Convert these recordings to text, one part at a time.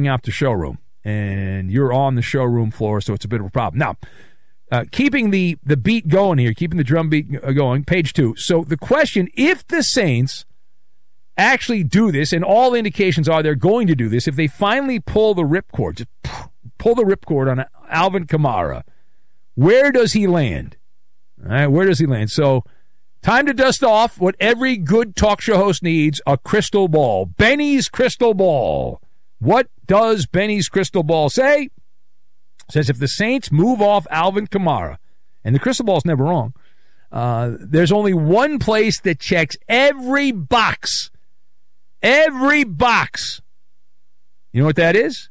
stepping out the showroom, and you're on the showroom floor, so it's a bit of a problem. Now, keeping the beat going here, keeping the drum beat going, page 2. So the question, if the Saints actually do this, and all indications are they're going to do this, if they finally pull the ripcord, just pull the ripcord on Alvin Kamara, where does he land? All right, where does he land? So time to dust off what every good talk show host needs, a crystal ball. Benny's crystal ball. What does Benny's crystal ball say? It says if the Saints move off Alvin Kamara, and the crystal ball's never wrong, there's only one place that checks every box. Every box. You know what that is?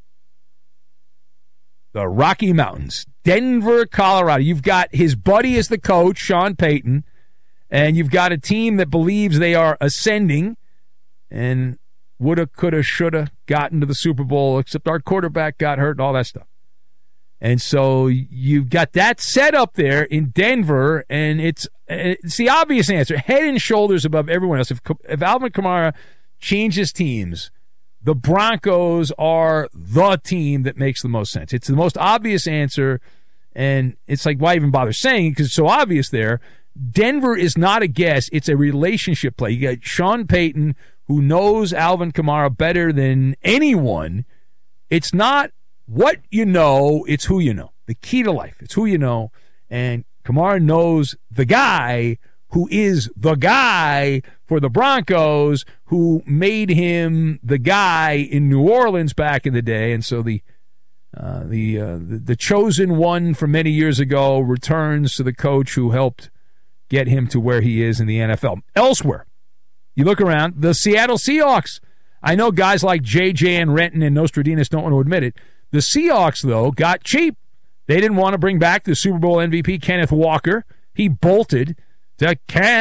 The Rocky Mountains. Denver, Colorado. You've got his buddy as the coach, Sean Payton, and you've got a team that believes they are ascending and woulda, coulda, shoulda gotten to the Super Bowl, except our quarterback got hurt and all that stuff. And so you've got that set up there in Denver, and it's the obvious answer, head and shoulders above everyone else. If Alvin Kamara changes teams, the Broncos are the team that makes the most sense. It's the most obvious answer, and it's like, why even bother saying it, because it's so obvious there. Denver is not a guess. It's a relationship play. You got Sean Payton, who knows Alvin Kamara better than anyone. It's not what you know, it's who you know. The key to life, it's who you know. And Kamara knows the guy who is the guy for the Broncos, who made him the guy in New Orleans back in the day. And so the chosen one from many years ago returns to the coach who helped get him to where he is in the NFL. Elsewhere, you look around, the Seattle Seahawks. I know guys like J.J. and Renton and Nostradamus don't want to admit it. The Seahawks, though, got cheap. They didn't want to bring back the Super Bowl MVP, Kenneth Walker. He bolted to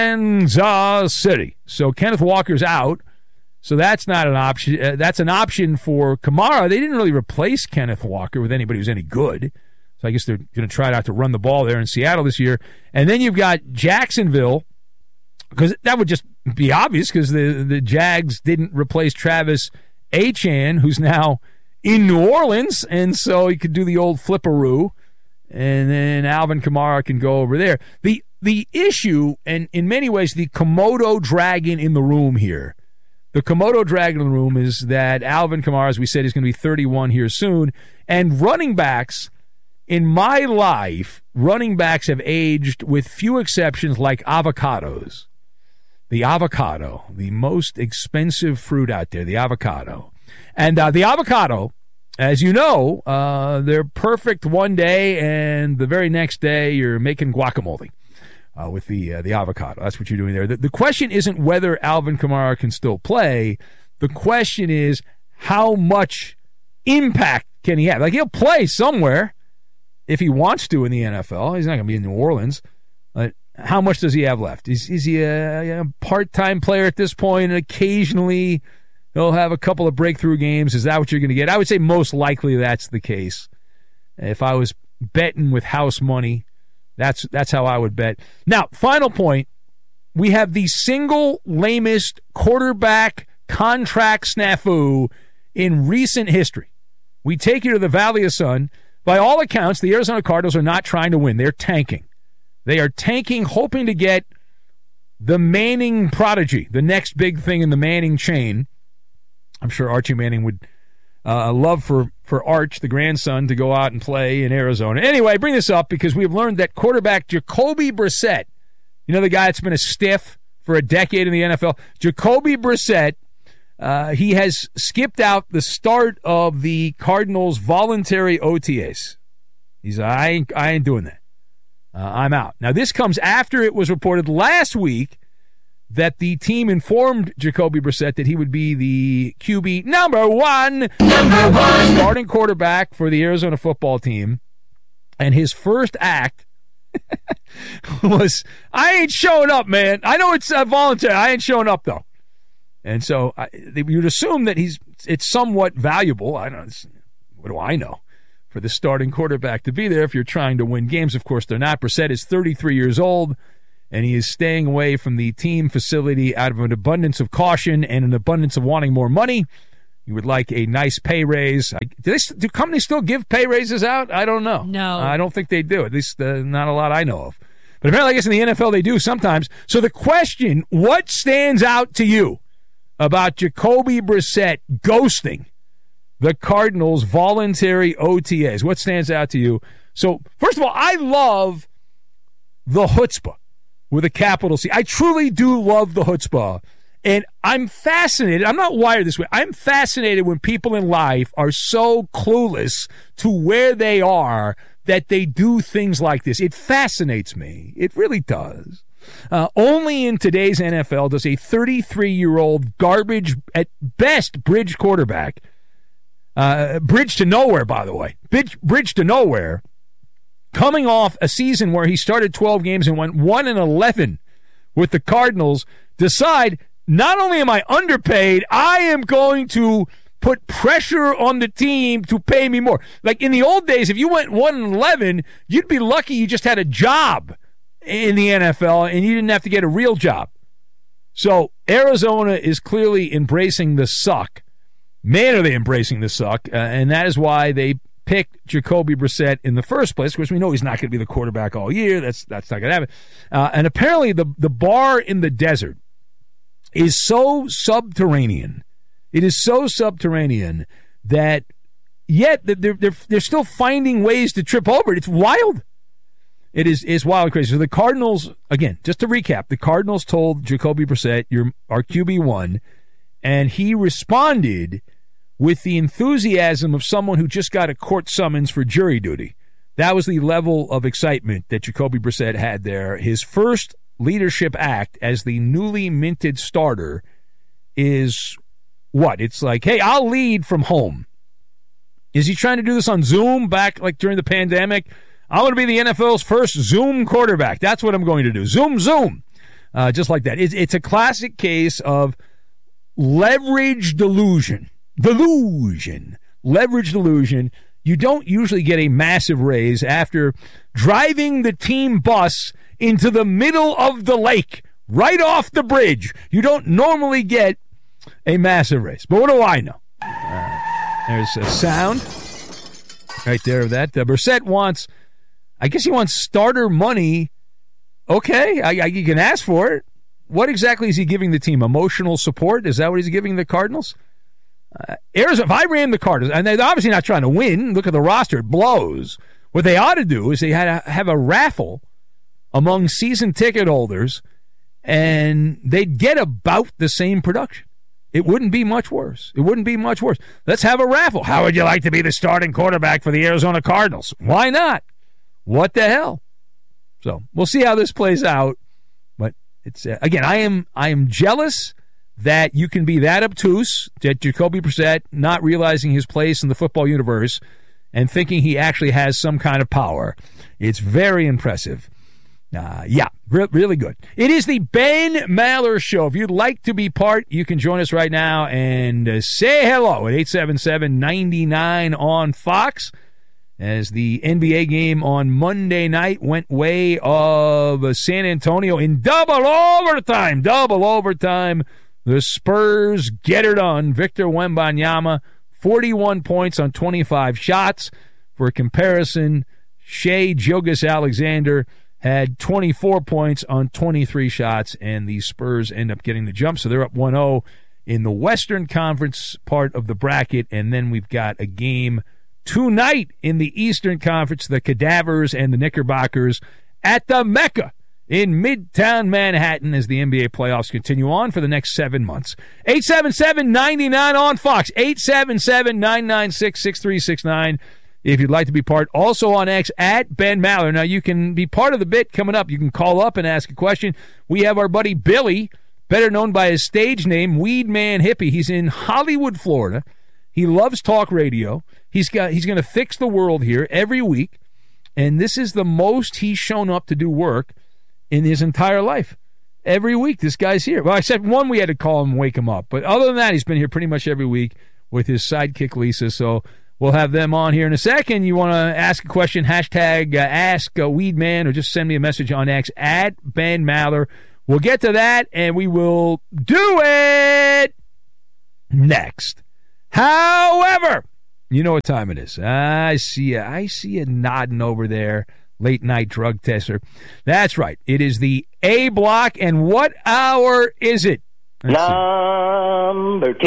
Kansas City. So Kenneth Walker's out. So that's not an option. That's an option for Kamara. They didn't really replace Kenneth Walker with anybody who's any good. So I guess they're going to try not to run the ball there in Seattle this year. And then you've got Jacksonville, because that would just be obvious because the Jags didn't replace Travis Etienne, who's now in New Orleans, and so he could do the old flipperoo, and then Alvin Kamara can go over there. The issue, and in many ways the Komodo dragon in the room here, the Komodo dragon in the room is that Alvin Kamara, as we said, is going to be 31 here soon, and running backs, in my life, running backs have aged with few exceptions like avocados. The avocado, the most expensive fruit out there, the avocado. And the avocado, as you know, they're perfect one day, and the very next day you're making guacamole with the avocado. That's what you're doing there. The question isn't whether Alvin Kamara can still play. The question is how much impact can he have? Like, he'll play somewhere if he wants to in the NFL. He's not going to be in New Orleans. How much does he have left? Is he a part-time player at this point, and occasionally he'll have a couple of breakthrough games? Is that what you're going to get? I would say most likely that's the case. If I was betting with house money, that's how I would bet. Now, final point, we have the single lamest quarterback contract snafu in recent history. We take you to the Valley of Sun. By all accounts, the Arizona Cardinals are not trying to win. They're tanking. They are tanking, hoping to get the Manning prodigy, the next big thing in the Manning chain. I'm sure Archie Manning would love for Arch, the grandson, to go out and play in Arizona. Anyway, I bring this up because we have learned that quarterback Jacoby Brissett, you know, the guy that's been a stiff for a decade in the NFL, Jacoby Brissett, he has skipped out the start of the Cardinals' voluntary OTAs. He's I ain't doing that. I'm out. Now, this comes after it was reported last week that the team informed Jacoby Brissett that he would be the QB number one starting quarterback for the Arizona football team. And his first act was, I ain't showing up, man. I know it's voluntary. I ain't showing up, though. And so you'd assume that it's somewhat valuable. I don't know. What do I know? For the starting quarterback to be there if you're trying to win games. Of course, they're not. Brissett is 33 years old, and he is staying away from the team facility out of an abundance of caution and an abundance of wanting more money. You would like a nice pay raise. Do companies still give pay raises out? I don't know. No. I don't think they do. At least not a lot I know of. But apparently, I guess in the NFL they do sometimes. So the question, what stands out to you about Jacoby Brissett ghosting the Cardinals' voluntary OTAs? What stands out to you? So, first of all, I love the chutzpah with a capital C. I truly do love the chutzpah. And I'm fascinated. I'm not wired this way. I'm fascinated when people in life are so clueless to where they are that they do things like this. It fascinates me. It really does. Only in today's NFL does a 33-year-old garbage, at best, bridge quarterback, bridge to nowhere, by the way, bridge to nowhere, coming off a season where he started 12 games and went 1-11 with the Cardinals, decide, not only am I underpaid, I am going to put pressure on the team to pay me more. Like in the old days, if you went 1-11, you'd be lucky you just had a job in the NFL and you didn't have to get a real job. So Arizona is clearly embracing the suck. Man, are they embracing the suck. And that is why they picked Jacoby Brissett in the first place. Of course, we know he's not going to be the quarterback all year. That's not going to happen. And apparently the bar in the desert is so subterranean. It is so subterranean that yet they're still finding ways to trip over it. It's wild. It's wild and crazy. So the Cardinals, again, just to recap, the Cardinals told Jacoby Brissett, "You're our QB1," and he responded with the enthusiasm of someone who just got a court summons for jury duty. That was the level of excitement that Jacoby Brissett had there. His first leadership act as the newly minted starter is what? It's like, hey, I'll lead from home. Is he trying to do this on Zoom back like during the pandemic? I'm going to be the NFL's first Zoom quarterback. That's what I'm going to do. Zoom. Just like that. It's a classic case of leverage delusion. Leverage delusion. You don't usually get a massive raise after driving the team bus into the middle of the lake, right off the bridge. You don't normally get a massive raise. But what do I know? There's a sound right there of that. Brissett wants, I guess he wants starter money. Okay, you can ask for it. What exactly is he giving the team? Emotional support? Is that what he's giving the Cardinals? Arizona, if I ran the Cardinals, and they're obviously not trying to win, look at the roster, it blows. What they ought to do is they had to have a raffle among season ticket holders, and they'd get about the same production. It wouldn't be much worse. Let's have a raffle. How would you like to be the starting quarterback for the Arizona Cardinals? Why not? What the hell? So we'll see how this plays out. But it's again, I am jealous that you can be that obtuse, that Jacoby Brissett not realizing his place in the football universe and thinking he actually has some kind of power. It's very impressive. Really good. It is the Ben Maller Show. If you'd like to be part, you can join us right now and say hello at 877-99 on Fox. As the NBA game on Monday night went way of San Antonio in double overtime. The Spurs get her done. Victor Wembanyama, 41 points on 25 shots. For comparison, Shai Gilgeous-Alexander had 24 points on 23 shots, and the Spurs end up getting the jump. So they're up 1-0 in the Western Conference part of the bracket, and then we've got a game tonight in the Eastern Conference, the Cadavers and the Knickerbockers at the Mecca in Midtown Manhattan as the NBA playoffs continue on for the next 7 months. 877-99 on Fox, 877-996-6369. If you'd like to be part, also on X at Ben Maller. Now, you can be part of the bit coming up. You can call up and ask a question. We have our buddy Billy, better known by his stage name, Weed Man Hippie. He's in Hollywood, Florida. He loves talk radio. He's going to fix the world here every week, and this is the most he's shown up to do work in his entire life. Every week, this guy's here. Well, except one, we had to call him and wake him up. But other than that, he's been here pretty much every week with his sidekick, Lisa. So we'll have them on here in a second. You want to ask a question, hashtag Ask Weedman, or just send me a message on X at Ben Maller. We'll get to that, and we will do it next. However, you know what time it is. I see you nodding over there, late night drug tester. That's right. It is the A block, and what hour is it? Number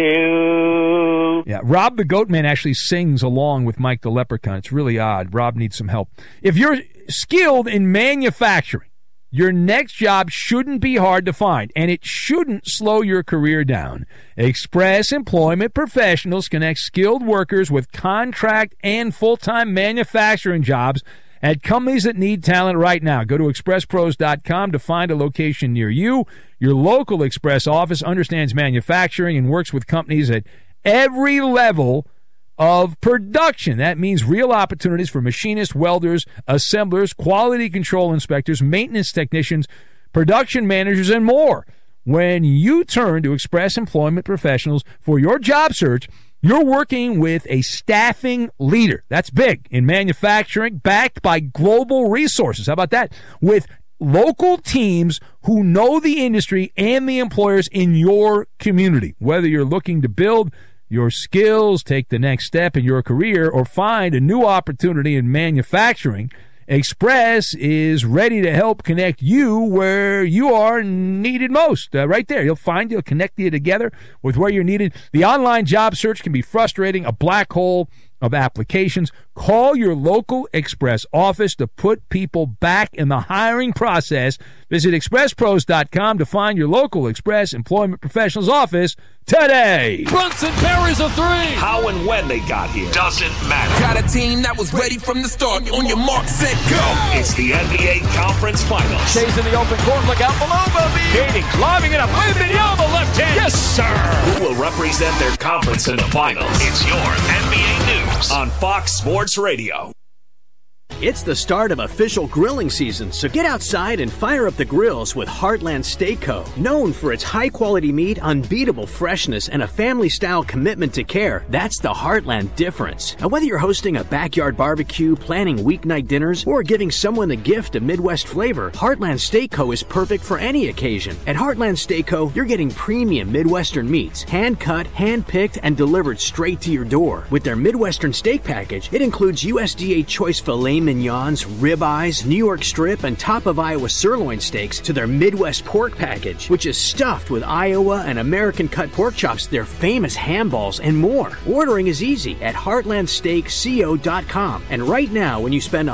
2. Yeah, Rob the Goatman actually sings along with Mike the Leprechaun. It's really odd. Rob needs some help. If you're skilled in manufacturing, your next job shouldn't be hard to find, and it shouldn't slow your career down. Express Employment Professionals connect skilled workers with contract and full-time manufacturing jobs at companies that need talent right now. Go to expresspros.com to find a location near you. Your local Express office understands manufacturing and works with companies at every level of production. That means real opportunities for machinists, welders, assemblers, quality control inspectors, maintenance technicians, production managers, and more. When you turn to Express Employment Professionals for your job search, you're working with a staffing leader. That's big in manufacturing, backed by global resources. How about that? With local teams who know the industry and the employers in your community. Whether you're looking to build your skills, take the next step in your career, or find a new opportunity in manufacturing, Express is ready to help connect you where you are needed most. Right there. You'll connect you together with where you're needed. The online job search can be frustrating, a black hole of applications. Call your local Express office to put people back in the hiring process. Visit expresspros.com to find your local Express Employment Professionals office today. Brunson parries a 3. How and when they got here doesn't matter. Got a team that was ready from the start. On your mark, set, go. It's the NBA Conference Finals. Chase in the open court. Look out below, Bobby. Dating, lobbing it up. Wembanyama, the left hand. Yes, sir. Who will represent their conference in the finals? It's your NBA News on Fox Sports Radio. It's the start of official grilling season, so get outside and fire up the grills with Heartland Steak Co. Known for its high-quality meat, unbeatable freshness, and a family-style commitment to care, that's the Heartland difference. Now, whether you're hosting a backyard barbecue, planning weeknight dinners, or giving someone the gift of Midwest flavor, Heartland Steak Co. is perfect for any occasion. At Heartland Steak Co., you're getting premium Midwestern meats, hand-cut, hand-picked, and delivered straight to your door. With their Midwestern steak package, it includes USDA choice filet mignons, ribeyes, New York strip, and top of Iowa sirloin steaks to their Midwest pork package, which is stuffed with Iowa and American cut pork chops, their famous ham balls, and more. Ordering is easy at heartlandsteakco.com. And right now, when you spend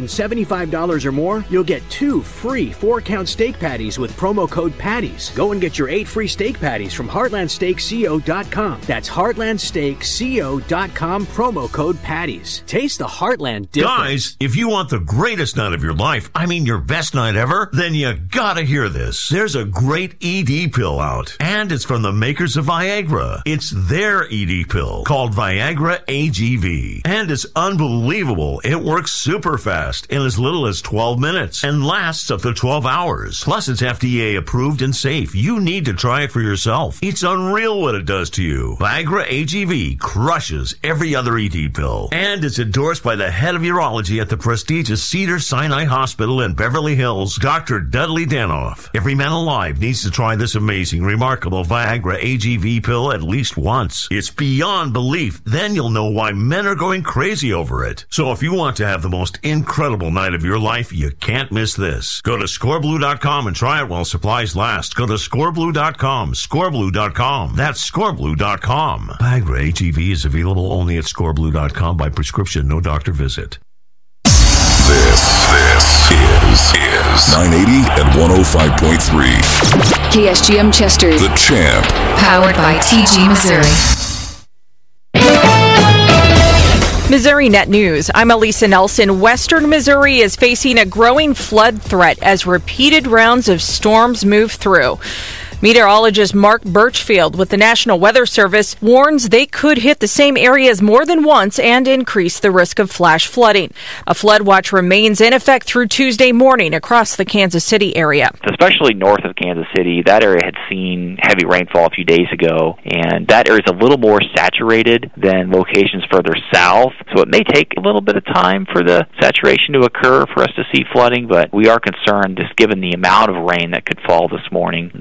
$175 or more, you'll get 2 free 4-count steak patties with promo code PATTIES. Go and get your 8 free steak patties from heartlandsteakco.com. That's heartlandsteakco.com, promo code PATTIES. Taste the Heartland difference. Guys, if you want the greatest night of your life, I mean your best night ever, then you gotta hear this. There's a great ED pill out, and it's from the makers of Viagra. It's their ED pill called Viagra AGV, and it's unbelievable. It works super fast in as little as 12 minutes and lasts up to 12 hours. Plus, it's FDA approved and safe. You need to try it for yourself. It's unreal what it does to you. Viagra AGV crushes every other ED pill, and it's endorsed by the head of urology at the prestigious Cedars-Sinai Hospital in Beverly Hills, Dr. Dudley Danoff. Every man alive needs to try this amazing, remarkable Viagra AGV pill at least once. It's beyond belief. Then you'll know why men are going crazy over it. So if you want to have the most incredible night of your life, you can't miss this. Go to scoreblue.com and try it while supplies last. Go to scoreblue.com, scoreblue.com. That's scoreblue.com. Viagra AGV is available only at scoreblue.com by prescription, no doctor visit. This is 980 and 105.3. KSGM Chester. The Champ. Powered by TG Missouri. Missouri Net News. I'm Elisa Nelson. Western Missouri is facing a growing flood threat as repeated rounds of storms move through. Meteorologist Mark Birchfield with the National Weather Service warns they could hit the same areas more than once and increase the risk of flash flooding. A flood watch remains in effect through Tuesday morning across the Kansas City area. Especially north of Kansas City, that area had seen heavy rainfall a few days ago, and that area is a little more saturated than locations further south, so it may take a little bit of time for the saturation to occur for us to see flooding, but we are concerned, just given the amount of rain that could fall this morning, that those areas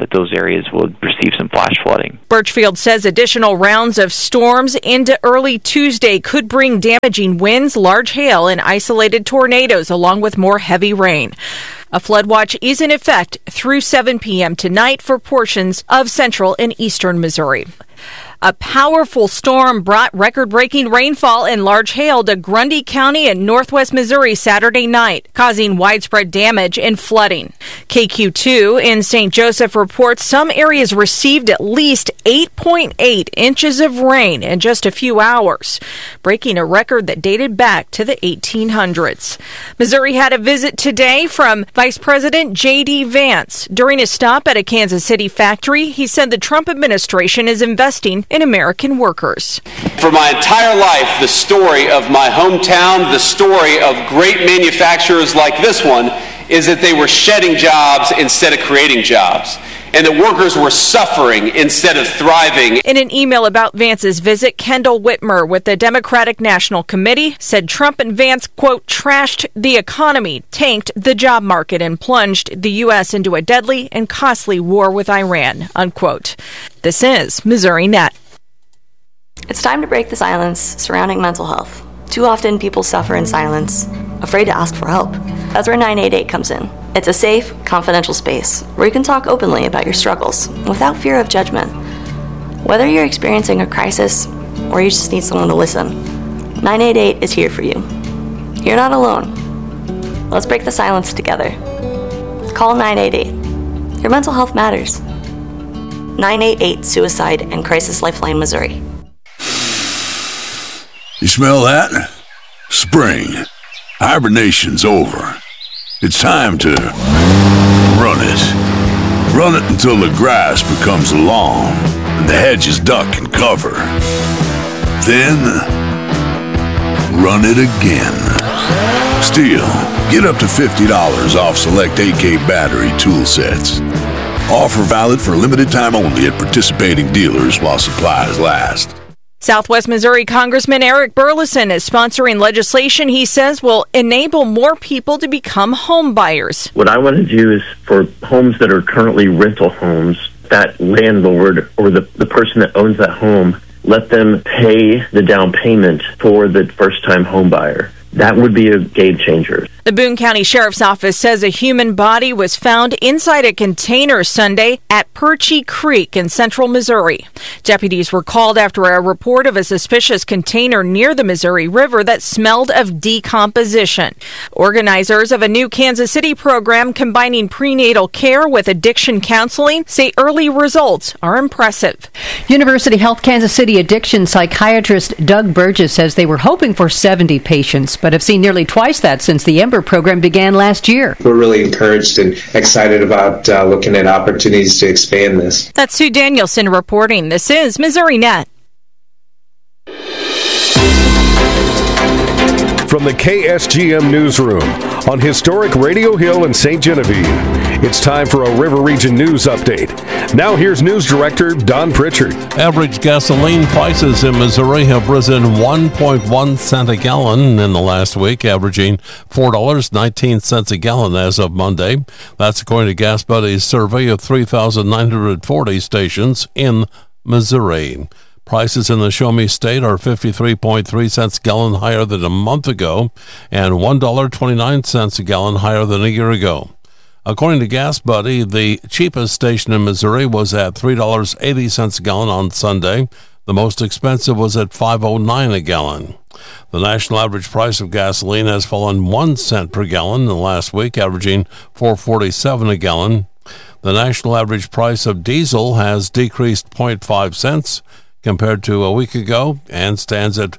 areas will receive some flash flooding. Birchfield says additional rounds of storms into early Tuesday could bring damaging winds, large hail, and isolated tornadoes, along with more heavy rain. A flood watch is in effect through 7 p.m. tonight for portions of central and eastern Missouri. A powerful storm brought record-breaking rainfall and large hail to Grundy County in northwest Missouri Saturday night, causing widespread damage and flooding. KQ2 in St. Joseph reports some areas received at least 8.8 inches of rain in just a few hours, breaking a record that dated back to the 1800s. Missouri had a visit today from Vice President J.D. Vance. During a stop at a Kansas City factory, he said the Trump administration is investing in American workers. For my entire life, the story of my hometown, the story of great manufacturers like this one, is that they were shedding jobs instead of creating jobs, and that workers were suffering instead of thriving. In an email about Vance's visit, Kendall Whitmer with the Democratic National Committee said Trump and Vance, quote, trashed the economy, tanked the job market, and plunged the U.S. into a deadly and costly war with Iran, unquote. This is Missouri Net. It's time to break the silence surrounding mental health. Too often people suffer in silence, afraid to ask for help. That's where 988 comes in. It's a safe, confidential space where you can talk openly about your struggles without fear of judgment. Whether you're experiencing a crisis or you just need someone to listen, 988 is here for you. You're not alone. Let's break the silence together. Call 988. Your mental health matters. 988 Suicide and Crisis Lifeline, Missouri. You smell that? Spring. Hibernation's over. It's time to run it. Run it until the grass becomes long and the hedges duck and cover. Then, run it again. Still, get up to $50 off select AK battery tool sets. Offer valid for limited time only at participating dealers while supplies last. Southwest Missouri Congressman Eric Burleson is sponsoring legislation he says will enable more people to become home buyers. What I want to do is for homes that are currently rental homes, that landlord or the person that owns that home, let them pay the down payment for the first-time home buyer. That would be a game changer. The Boone County Sheriff's Office says a human body was found inside a container Sunday at Perchie Creek in central Missouri. Deputies were called after a report of a suspicious container near the Missouri River that smelled of decomposition. Organizers of a new Kansas City program combining prenatal care with addiction counseling say early results are impressive. University Health Kansas City addiction psychiatrist Doug Burgess says they were hoping for 70 patients, but have seen nearly twice that since the Ember program began last year. We're really encouraged and excited about looking at opportunities to expand this. That's Sue Danielson reporting. This is Missouri Net. From the KSGM Newsroom on historic Radio Hill in St. Genevieve, it's time for a River Region News Update. Now here's News Director Don Pritchard. Average gasoline prices in Missouri have risen 1.1 cents a gallon in the last week, averaging $4.19 a gallon as of Monday. That's according to Gas Buddy's survey of 3,940 stations in Missouri. Prices in the Show Me State are 53.3 cents a gallon higher than a month ago and $1.29 a gallon higher than a year ago. According to Gas Buddy, the cheapest station in Missouri was at $3.80 a gallon on Sunday. The most expensive was at $5.09 a gallon. The national average price of gasoline has fallen 1 cent per gallon in the last week, averaging $4.47 a gallon. The national average price of diesel has decreased 0.5 cents compared to a week ago and stands at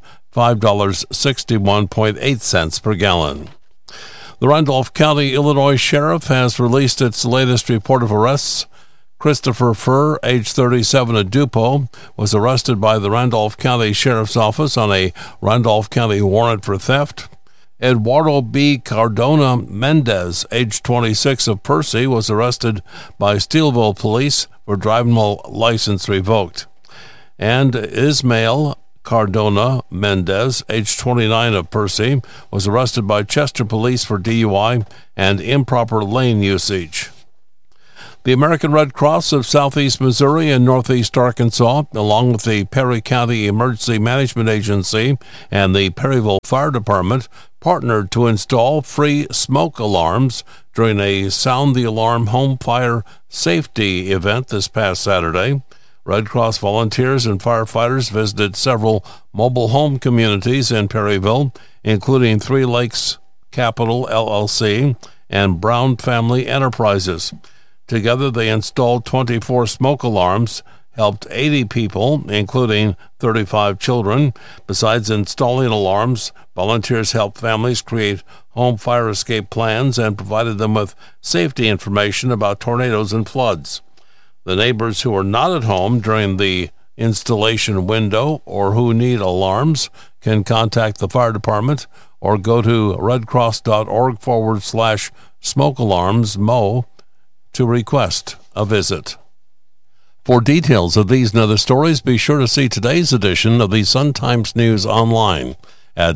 $5.61.8 per gallon. The Randolph County, Illinois Sheriff has released its latest report of arrests. Christopher Furr, age 37 of Dupo, was arrested by the Randolph County Sheriff's Office on a Randolph County warrant for theft. Eduardo B. Cardona Mendez, age 26 of Percy, was arrested by Steelville police for driving while license revoked. And Ismael Cardona Mendez, age 29 of Percy, was arrested by Chester police for DUI and improper lane usage. The American Red Cross of Southeast Missouri and Northeast Arkansas, along with the Perry County Emergency Management Agency and the Perryville Fire Department, partnered to install free smoke alarms during a Sound the Alarm home fire safety event this past Saturday. Red Cross volunteers and firefighters visited several mobile home communities in Perryville, including Three Lakes Capital LLC and Brown Family Enterprises. Together, they installed 24 smoke alarms, helped 80 people, including 35 children. Besides installing alarms, volunteers helped families create home fire escape plans and provided them with safety information about tornadoes and floods. The neighbors who are not at home during the installation window or who need alarms can contact the fire department or go to redcross.org/smoke alarms MO to request a visit. For details of these and other stories, be sure to see today's edition of the Sun-Times News online at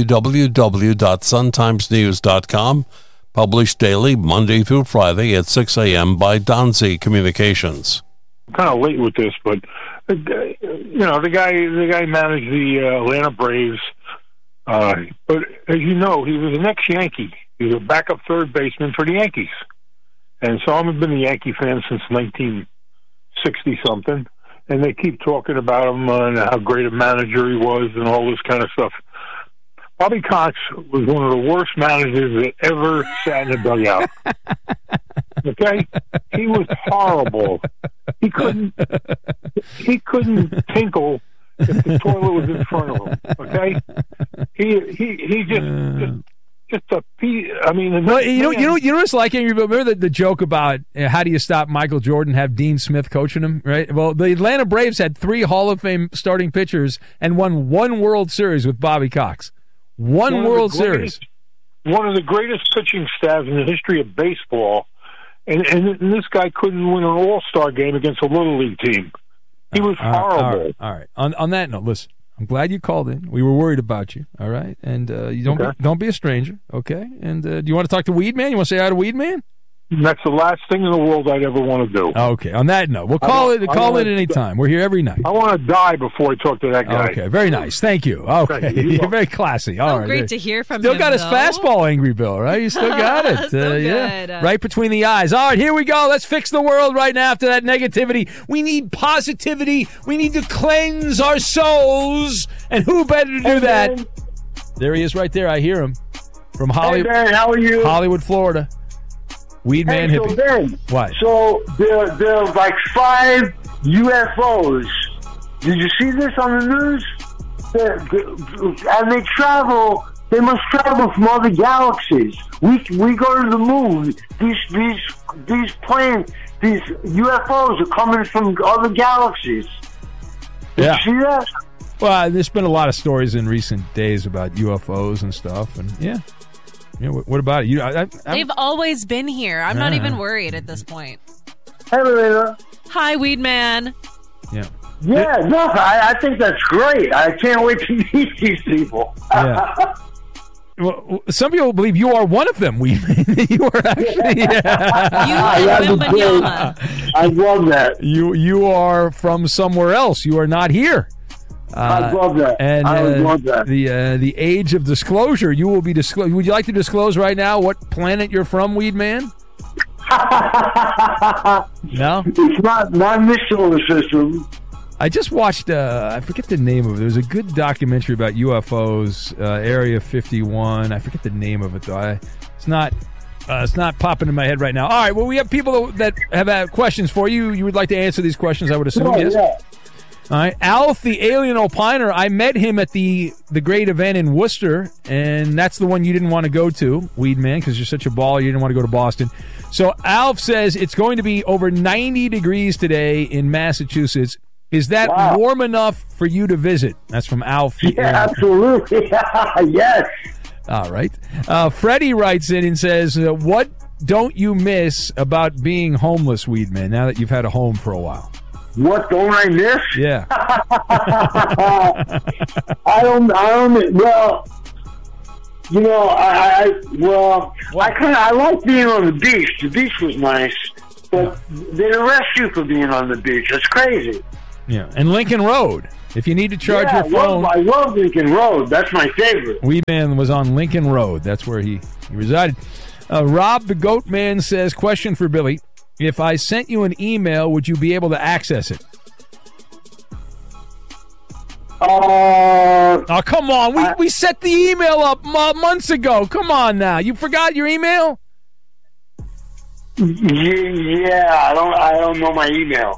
www.suntimesnews.com, published daily Monday through Friday at 6 a.m. by Donzi Communications. Kind of late with this, but the guy managed the Atlanta Braves. But as you know, he was an ex-Yankee. He was a backup third baseman for the Yankees. And so I've been a Yankee fan since 1960-something. And they keep talking about him and how great a manager he was and all this kind of stuff. Bobby Cox was one of the worst managers that ever sat in a dugout. Okay? He was horrible. He couldn't tinkle if the toilet was in front of him. Okay? He just a piece. I mean, well, you know what's like, Angry Bill? Remember the joke about how do you stop Michael Jordan? Have Dean Smith coaching him, right? Well, the Atlanta Braves had 3 Hall of Fame starting pitchers and won 1 World Series with Bobby Cox. One World Series. One of the greatest pitching staffs in the history of baseball, and this guy couldn't win an All-Star game against a Little League team. He was horrible. All right. On that note, listen. I'm glad you called in. We were worried about you. All right, and you don't be a stranger. Okay, and do you want to talk to Weed Man? You want to say hi to Weed Man? That's the last thing in the world I'd ever want to do. Okay. On that note, we'll call it any time. We're here every night. I want to die before I talk to that guy. Okay. Very nice. Thank you. Okay. You're very classy. All right. Great to hear from him. Still got his fastball, Angry Bill, right? You still got it. Good. Yeah. Right between the eyes. All right. Here we go. Let's fix the world right now after that negativity. We need positivity. We need to cleanse our souls. And who better to do that? Ben. There he is right there. I hear him. From Hollywood. Hey, Ben. How are you? Hollywood, Florida. Weed Man hippie. So Ben, what? So there's like 5 UFOs. Did you see this on the news? And they travel. They must travel from other galaxies. We go to the moon. These planes, these UFOs are coming from other galaxies. Did you see that? Well, there's been a lot of stories in recent days about UFOs and stuff, and yeah. Yeah, what about it? They've always been here. I'm not even worried at this point. Hey, Lorena. Hi, Weed Man. Yeah. Yeah, no, I think that's great. I can't wait to meet these people. Yeah. Well, some people believe you are one of them. You are actually. I love that. You are from somewhere else. You are not here. I love that. And I would love that. The age of disclosure, you will be disclosed. Would you like to disclose right now what planet you're from, Weed Man? No? It's not in this solar system. I just watched, I forget the name of it. There was a good documentary about UFOs, Area 51. I forget the name of it, though. It's not popping in my head right now. All right, well, we have people that have questions for you. You would like to answer these questions, I would assume, yes? Yeah. All right, Alf, the alien opiner, I met him at the great event in Worcester, and that's the one you didn't want to go to, Weed Man, because you're such a baller, you didn't want to go to Boston. So Alf says it's going to be over 90 degrees today in Massachusetts. Is that warm enough for you to visit? That's from Alf. Yeah, absolutely. Yes. All right. Freddie writes in and says, what don't you miss about being homeless, Weed Man, now that you've had a home for a while? What don't I miss? Yeah. I don't. Well, you know, I like being on the beach. The beach was nice, But they arrest you for being on the beach. It's crazy. Yeah, and Lincoln Road. If you need to charge your phone. I love Lincoln Road. That's my favorite. Weedman was on Lincoln Road. That's where he resided. Rob the Goat Man says, question for Billy. If I sent you an email, would you be able to access it? Oh, come on. We set the email up months ago. Come on now. You forgot your email? Yeah, I don't know my email.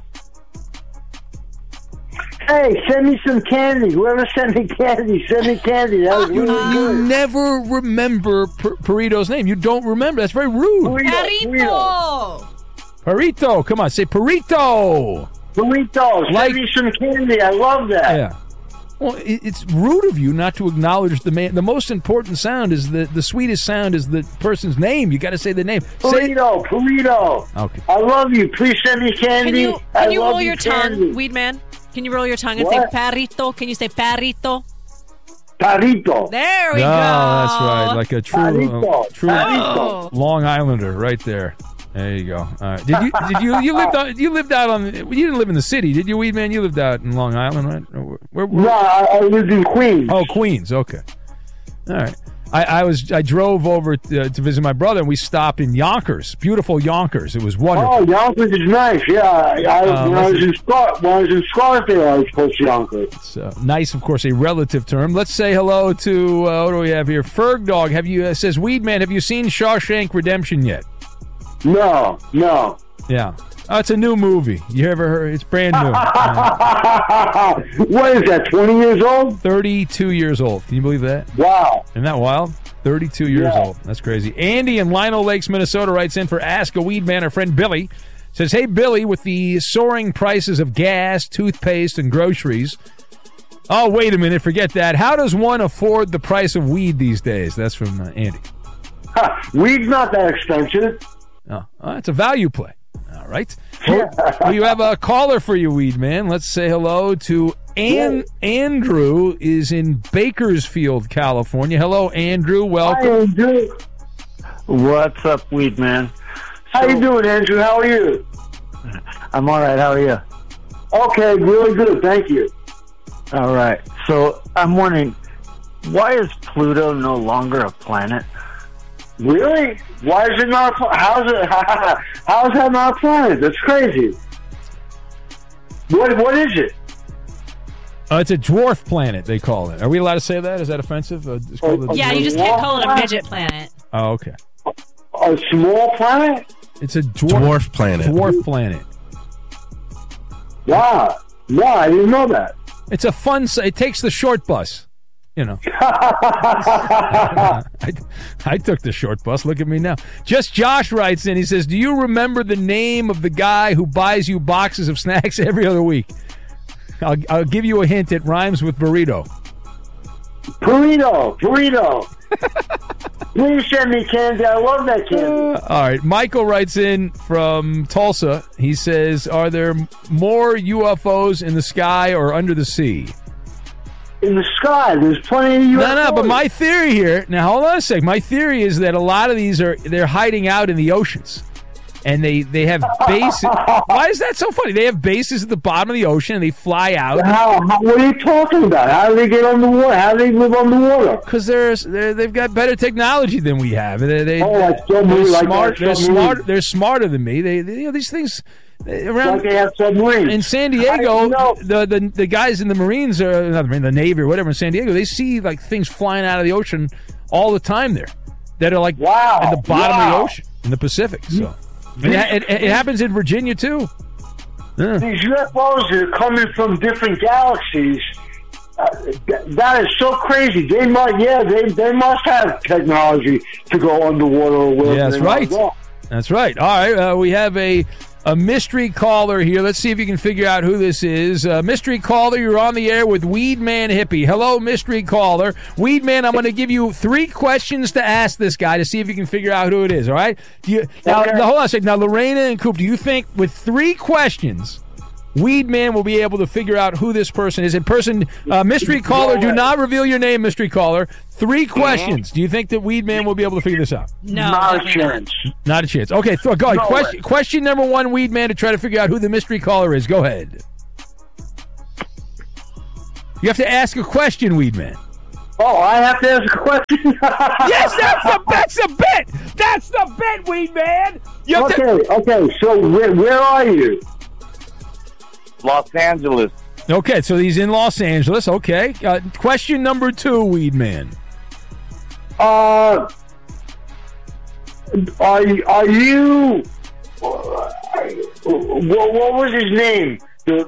Hey, send me some candy. Whoever sent me candy, send me candy. That was really good. You never remember Perito's name. You don't remember. That's very rude. Perito. Perito. Come on, say Perito. Perito, send me some candy. I love that. Yeah. Well, it's rude of you not to acknowledge the man. The most important sound is the sweetest sound is the person's name. You got to say the name. Perito. Okay. I love you. Please send me candy. Can you roll your tongue, Weedman? Can you roll your tongue and say Perito? Can you say Perito? Perito. There we go. That's right. Like a true Perito. Long Islander right there. There you go. All right. You lived out on? You didn't live in the city, did you, Weedman? You lived out in Long Island, right? Where? No, I lived in Queens. Oh, Queens. Okay. All right. I drove over to visit my brother, and we stopped in Yonkers. Beautiful Yonkers. It was wonderful. Oh, Yonkers is nice. Yeah, when I was in Scarsdale, I was close to Yonkers. It's nice, of course, a relative term. Let's say hello to what do we have here? Ferg Dog. Says Weedman, have you seen Shawshank Redemption yet? No. Yeah. Oh, it's a new movie. You ever heard? It's brand new. What is that, 20 years old? 32 years old. Can you believe that? Wow. Isn't that wild? 32 years old. That's crazy. Andy in Lino Lakes, Minnesota writes in for Ask a Weedman. Our friend Billy says, hey, Billy, with the soaring prices of gas, toothpaste, and groceries. Oh, wait a minute. Forget that. How does one afford the price of weed these days? That's from Andy. Weed's not that expensive. Oh, it's a value play. All right. Well, you have a caller for you, Weedman. Let's say hello to Andrew is in Bakersfield, California. Hello, Andrew. Welcome. Hi, Andrew. What's up, Weedman? How you doing, Andrew? How are you? I'm all right. How are you? Okay, really good. Thank you. All right. So I'm wondering, why is Pluto no longer a planet? Really? Why is it not? How is that not a planet? That's crazy. What is it? It's a dwarf planet, they call it. Are we allowed to say that? Is that offensive? Yeah, you just can't call it a midget planet. Oh, okay. A small planet? It's a dwarf planet. Dwarf planet. Wow. No, I didn't know that. It's a fun. It takes the short bus. You know, I took the short bus. Look at me now. Just Josh writes in. He says, do you remember the name of the guy who buys you boxes of snacks every other week? I'll give you a hint. It rhymes with burrito. Burrito. Please send me candy. I love that candy. All right. Michael writes in from Tulsa. He says, are there more UFOs in the sky or under the sea? In the sky, there's plenty of UFOs. No, but my theory here. Now, hold on a sec. My theory is that a lot of these they're hiding out in the oceans, and they have bases. Why is that so funny? They have bases at the bottom of the ocean, and they fly out. What are you talking about? How do they get underwater? How do they live underwater? Because they've got better technology than we have. They're smarter than me. These things. Around, like they have submarines. In San Diego, the guys in the Marines, the Navy or whatever in San Diego, they see like things flying out of the ocean all the time there that are like at the bottom of the ocean in the Pacific. So it happens in Virginia too. Yeah. These UFOs are coming from different galaxies. That is so crazy. They must have technology to go underwater or wherever. Yeah, that's right. That's right. All right, we have a mystery caller here. Let's see if you can figure out who this is. Mystery caller, you're on the air with Weedman Hippie. Hello, mystery caller. Weedman, I'm going to give you 3 questions to ask this guy to see if you can figure out who it is, all right? Now, hold on a second. Now, Lorena and Coop, do you think with 3 questions Weed Man will be able to figure out who this person is. Mystery caller, do not reveal your name, mystery caller. 3 questions. Do you think that Weed Man will be able to figure this out? No. Not a chance. Not a chance. Okay, go ahead. No Question number 1, Weed Man, to try to figure out who the mystery caller is. Go ahead. You have to ask a question, Weed Man. Oh, I have to ask a question? Yes, that's the bit. That's the bit, Weed Man. Okay. So where are you? Los Angeles. Okay, so he's in Los Angeles. Okay. Question number 2, Weed Man. Are you? What was his name?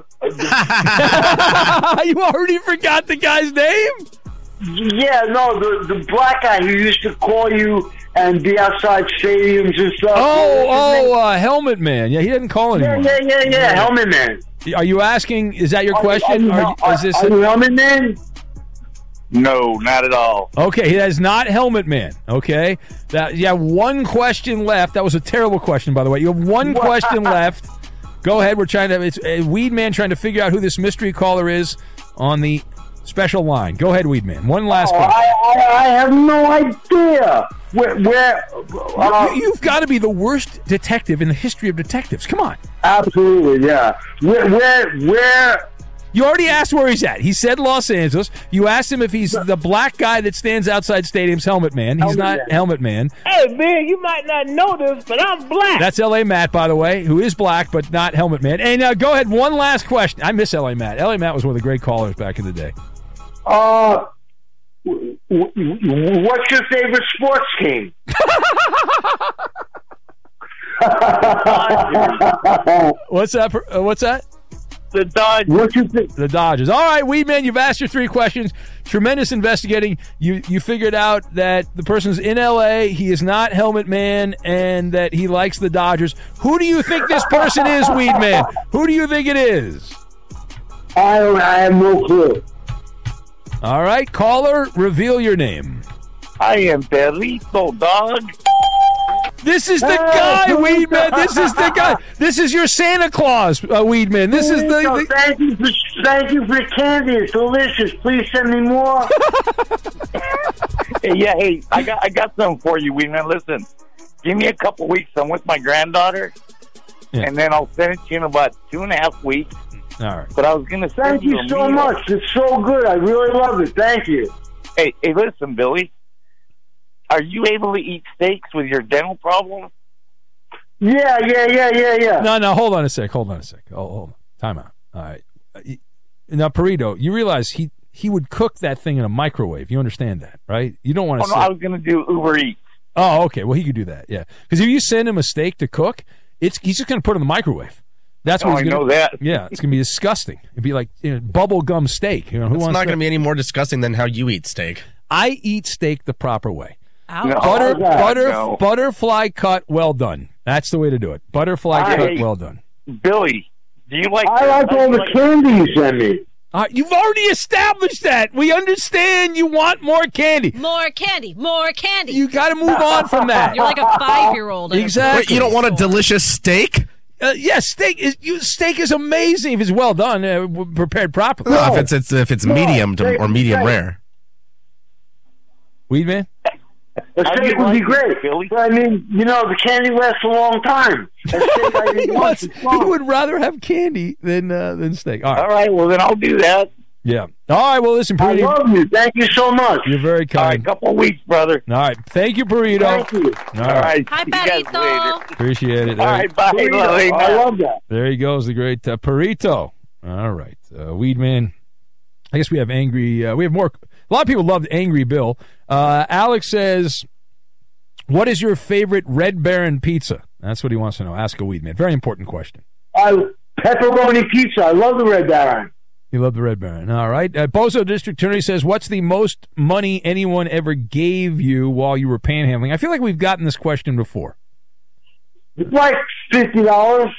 You already forgot the guy's name? Yeah, no, the black guy who used to call you and be outside stadiums and stuff. Helmet Man. Yeah, he didn't call anymore. Yeah, Helmet Man. Are you asking, is that your question? Are you Helmet Man? No, not at all. Okay, that is not Helmet Man. Okay? You have 1 question left. That was a terrible question, by the way. You have 1 question left. Go ahead. It's Weed Man trying to figure out who this mystery caller is on the special line. Go ahead, Weed Man. One last question. I have no idea. You've got to be the worst detective in the history of detectives. Come on. Absolutely, yeah. Where? You already asked where he's at. He said Los Angeles. You asked him if he's the black guy that stands outside stadiums, Helmet Man. He's not Helmet Man. Hey, man, you might not know this, but I'm black. That's L.A. Matt, by the way, who is black, but not Helmet Man. And go ahead, one last question. I miss L.A. Matt. L.A. Matt was one of the great callers back in the day. What's your favorite sports team? What's that? The Dodgers. What you think? The Dodgers. All right, Weed Man, you've asked your 3 questions. Tremendous investigating. You figured out that the person's in L.A., he is not Helmet Man, and that he likes the Dodgers. Who do you think this person is, Weed Man? Who do you think it is? I have no clue. All right, caller, reveal your name. I am Perrito, dog. This is the guy, Weed Man. This is the guy. This is your Santa Claus, Weed Man. This is the. Thank you for the candy. It's delicious. Please send me more. Hey, I got something for you, Weed Man. Listen, give me a couple weeks. I'm with my granddaughter, and then I'll send it to you in about 2.5 weeks. All right. But I was going to say thank you so much. It's so good. I really love it. Thank you. Hey, listen, Billy. Are you able to eat steaks with your dental problem? Yeah. No, hold on a sec. Hold on. Time out. All right. Now, Perrito, you realize he would cook that thing in a microwave. You understand that, right? You don't want to. No, I was going to do Uber Eats. Oh, okay. Well, he could do that. Yeah, because if you send him a steak to cook, he's just going to put it in the microwave. That's what I know that. Yeah, it's going to be disgusting. It'd be like bubble gum steak. Who it's wants not going to be any more disgusting than how you eat steak. I eat steak the proper way. No, butterfly cut, well done. That's the way to do it. Butterfly cut, well done. Billy, do you like? I like all the candy you send me. You've already established that. We understand you want more candy. More candy. You got to move on from that. You're like a 5-year-old. Exactly. Wait, you don't want a delicious steak? Yes, steak is amazing if it's well done, prepared properly. No, if it's medium or medium rare. Weed Man? The steak would be great. I mean, the candy lasts a long time. He would rather have candy than steak. All right, well, then I'll do that. Yeah. All right, well, listen, Perrito. I love you. Thank you so much. You're very kind. All right, couple weeks, brother. All right. Thank you, Perrito. Thank you. All right. Hi, Perrito. Appreciate it. All right, bye. I love that. There he goes, the great Perrito. All right. Weed Man. I guess we have angry. We have more. A lot of people loved Angry Bill. Alex says, what is your favorite Red Baron pizza? That's what he wants to know. Ask a Weed Man. Very important question. Pepperoni pizza. I love the Red Baron. You love the Red Baron. All right. Bozo District Attorney says, what's the most money anyone ever gave you while you were panhandling? I feel like we've gotten this question before. It's like $50.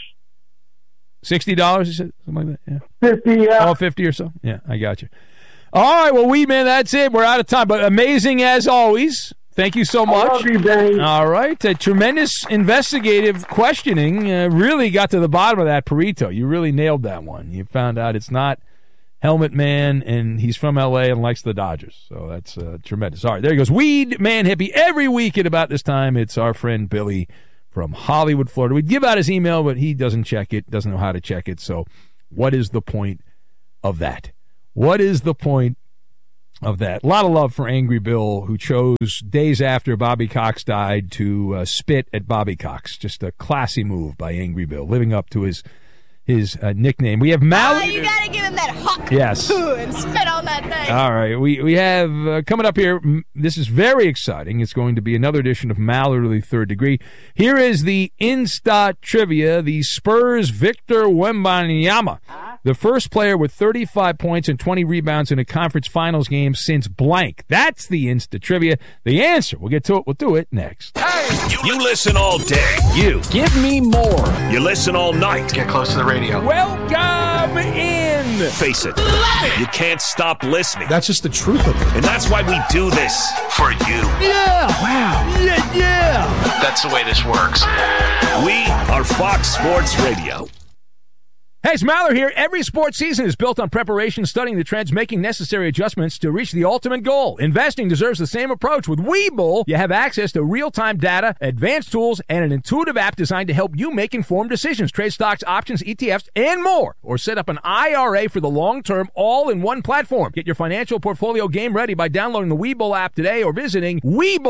$60, you said? Something like that? Yeah. 50, yeah. Oh, 50 or so? Yeah, I got you. All right, well, Weed Man, that's it. We're out of time. But amazing as always. Thank you so much. I love you, Ben. All right. Tremendous investigative questioning. Really got to the bottom of that, Perito. You really nailed that one. You found out it's not Helmet Man, and he's from L.A. and likes the Dodgers. So that's tremendous. All right, there he goes. Weed Man Hippie. Every week at about this time, it's our friend Billy from Hollywood, Florida. We'd give out his email, but he doesn't check it, doesn't know how to check it. So what is the point of that? What is the point of that? A lot of love for Angry Bill, who chose days after Bobby Cox died to spit at Bobby Cox. Just a classy move by Angry Bill, living up to his nickname. We have Mallory. Oh, you got to give him that hawk yes. and spit on that thing. All right. We have coming up here, this is very exciting. It's going to be another edition of Mallory Third Degree. Here is the Insta Trivia. The Spurs' Victor Wembanyama, the first player with 35 points and 20 rebounds in a conference finals game since blank. That's the Insta Trivia. The answer, we'll get to it. We'll do it next. You listen all day. You. Give me more. You listen all night. Get close to the radio. Welcome in. Face it. You can't stop listening. That's just the truth of it. And that's why we do this. For you. Yeah. Wow. Yeah. That's the way this works. We are Fox Sports Radio. Hey, it's Maller here. Every sports season is built on preparation, studying the trends, making necessary adjustments to reach the ultimate goal. Investing deserves the same approach. With Webull, you have access to real-time data, advanced tools, and an intuitive app designed to help you make informed decisions, trade stocks, options, ETFs, and more. Or set up an IRA for the long term, all in one platform. Get your financial portfolio game ready by downloading the Webull app today or visiting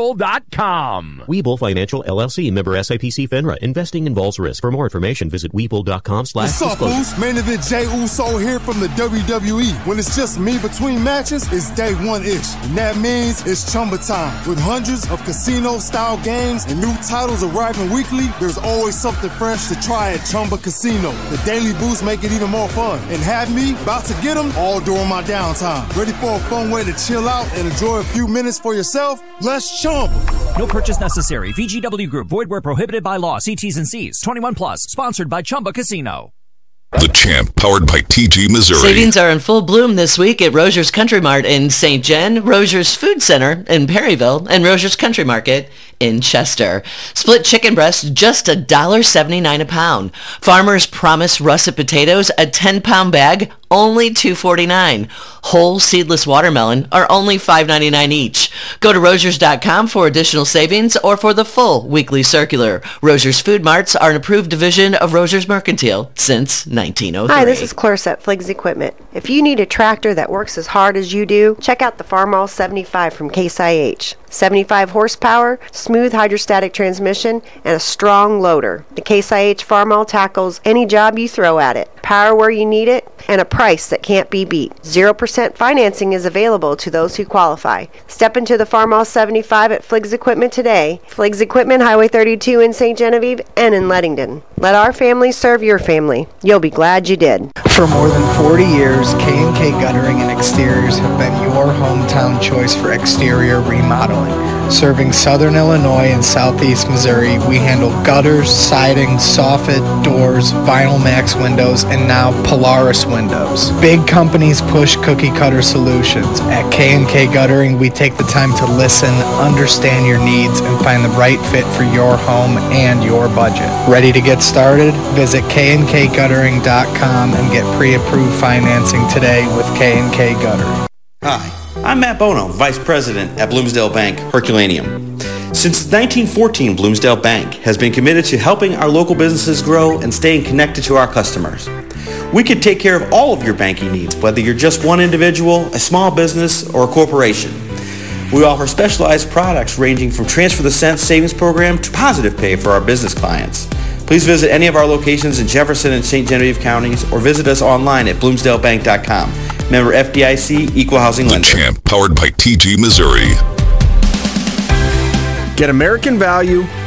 Webull.com. Webull Financial LLC, member SIPC FINRA. Investing involves risk. For more information, visit Webull.com/disclosure. Main event Jey Uso here from the WWE. When it's just me between matches, it's day one-ish. And that means it's Chumba time. With hundreds of casino-style games and new titles arriving weekly, there's always something fresh to try at Chumba Casino. The daily boosts make it even more fun. And have me about to get them all during my downtime. Ready for a fun way to chill out and enjoy a few minutes for yourself? Let's Chumba. No purchase necessary. VGW Group. Void where prohibited by law. See T's and C's. 21 plus. Sponsored by Chumba Casino. The Champ, powered by TG Missouri. Savings are in full bloom this week at Rogers Country Mart in St. John, Rogers Food Center in Perryville, and Rogers Country Market in Chester. Split chicken breast, just $1.79 a pound. Farmer's Promise russet potatoes, a 10-pound bag, only $2.49. Whole seedless watermelon are only $5.99 each. Go to Rogers.com for additional savings or for the full weekly circular. Rogers Food Marts are an approved division of Rogers Mercantile since 1903. Hi, this is Clarissa at Fliggs Equipment. If you need a tractor that works as hard as you do, check out the Farmall 75 from Case IH. 75 horsepower, smooth hydrostatic transmission, and a strong loader. The Case IH Farmall tackles any job you throw at it. Power where you need it, and a price that can't be beat. 0% financing is available to those who qualify. Step into the Farmall 75 at Fliggs Equipment today. Fliggs Equipment, Highway 32 in St. Genevieve and in Leadington. Let our family serve your family. You'll be glad you did. For more than 40 years, K&K Guttering and Exteriors have been your hometown choice for exterior remodeling. Serving Southern Illinois and Southeast Missouri, we handle gutters, siding, soffit, doors, Vinyl Max windows, and now Polaris windows. Big companies push cookie cutter solutions. At K&K Guttering, we take the time to listen, understand your needs, and find the right fit for your home and your budget. Ready to get started? Visit KNKGuttering.com and get pre-approved financing today with K&K Guttering. Hi, I'm Matt Bono, Vice President at Bloomsdale Bank, Herculaneum. Since 1914, Bloomsdale Bank has been committed to helping our local businesses grow and staying connected to our customers. We can take care of all of your banking needs, whether you're just one individual, a small business, or a corporation. We offer specialized products ranging from Transfer the Cent savings program to Positive Pay for our business clients. Please visit any of our locations in Jefferson and St. Genevieve counties or visit us online at bloomsdalebank.com. Member FDIC, Equal Housing Lender. The Champ, powered by TG Missouri. Get American value,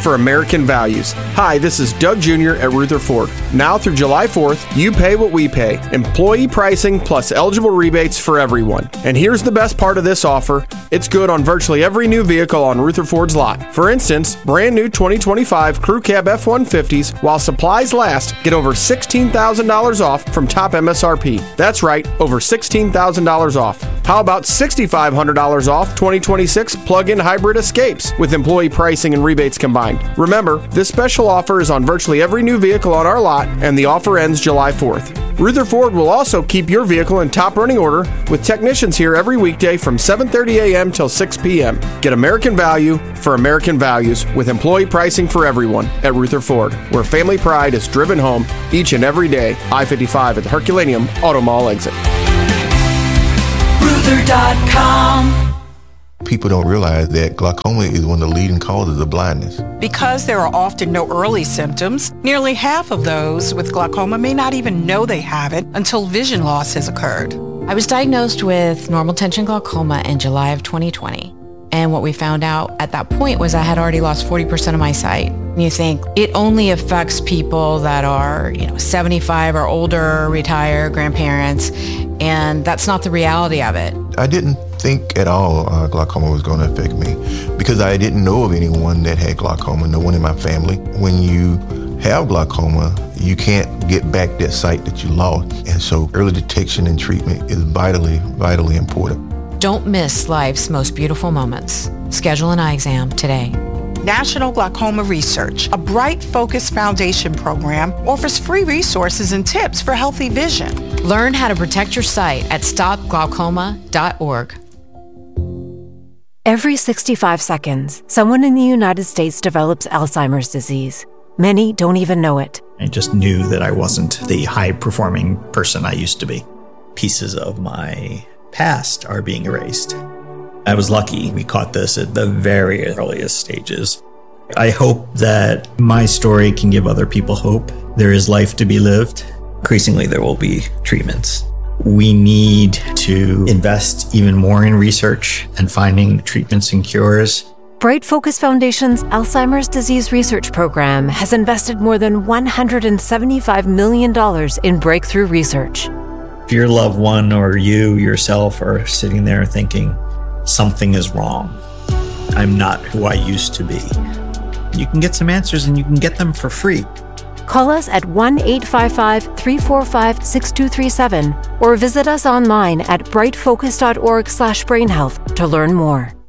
for American values. Hi, this is Doug Jr. at Ruther Ford. Now through July 4th, you pay what we pay. Employee pricing plus eligible rebates for everyone. And here's the best part of this offer. It's good on virtually every new vehicle on Ruther Ford's lot. For instance, brand new 2025 Crew Cab F-150s, while supplies last, get over $16,000 off from top MSRP. That's right, over $16,000 off. How about $6,500 off 2026 plug-in hybrid Escapes with employee pricing and rebates combined? Remember, this special offer is on virtually every new vehicle on our lot, and the offer ends July 4th. Ruther Ford will also keep your vehicle in top running order with technicians here every weekday from 7:30 a.m. till 6 p.m. Get American value for American values with employee pricing for everyone at Ruther Ford, where family pride is driven home each and every day. I-55 at the Herculaneum Auto Mall exit. Ruther.com. People don't realize that glaucoma is one of the leading causes of blindness. Because there are often no early symptoms, nearly half of those with glaucoma may not even know they have it until vision loss has occurred. I was diagnosed with normal tension glaucoma in July of 2020. And what we found out at that point was I had already lost 40% of my sight. You think it only affects people that are, 75 or older, retired, grandparents, and that's not the reality of it. I didn't think at all glaucoma was going to affect me because I didn't know of anyone that had glaucoma, no one in my family. When you have glaucoma, you can't get back that sight that you lost. And so early detection and treatment is vitally, vitally important. Don't miss life's most beautiful moments. Schedule an eye exam today. National Glaucoma Research, a Bright Focus Foundation program, offers free resources and tips for healthy vision. Learn how to protect your sight at stopglaucoma.org. Every 65 seconds, someone in the United States develops Alzheimer's disease. Many don't even know it. I just knew that I wasn't the high-performing person I used to be. Pieces of my past are being erased. I was lucky we caught this at the very earliest stages. I hope that my story can give other people hope. There is life to be lived. Increasingly, there will be treatments. We need to invest even more in research and finding treatments and cures. Bright Focus Foundation's Alzheimer's Disease Research Program has invested more than $175 million in breakthrough research. If your loved one or you yourself are sitting there thinking, something is wrong, I'm not who I used to be, you can get some answers and you can get them for free. Call us at 1-855-345-6237 or visit us online at brightfocus.org/brainhealth to learn more.